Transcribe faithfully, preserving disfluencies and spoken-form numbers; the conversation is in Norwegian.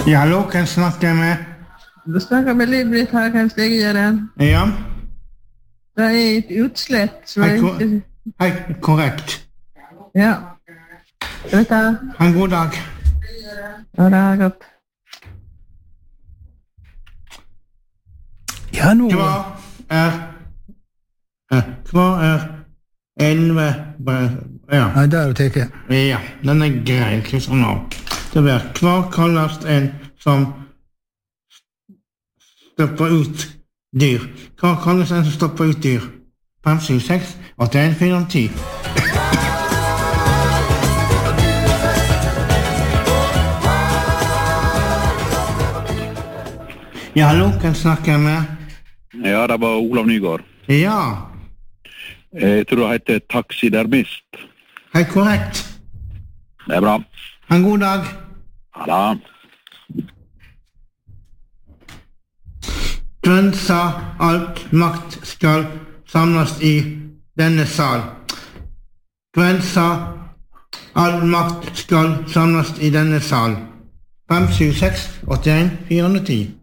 Ja, hallo, kan jeg snakke med? Du snakker med Liv-Britt her, kan jeg gjøre den? Ja. Det er et utslett, så Hei, jeg ko- ikke... hei, korrekt. Ja. Vet du? Ha en god dag. Ja, det er godt. Ja, nå... Hva er... eh, Hva er elleve... Ja, Nei, der er det teke. ja, den er grei, ikke sånn nå. Det blir, hva kalles en som stopper ut dyr? Hva kalles en som stopper ut dyr? fem, syv, seks, åtte, en, fire, ti. Ja, hallo, kan jeg snakke med? Ja, det var Olav Nygaard. Ja, Jeg tror det heter taxidermist. hei, korrekt. Det er bra. Ha en god dag. Ja da. Hvem sa alt makt skal samles i denne sal? Hvem sa all makt skal samles i denne sal? fem, syv, seks, åtte, en, fire, ti.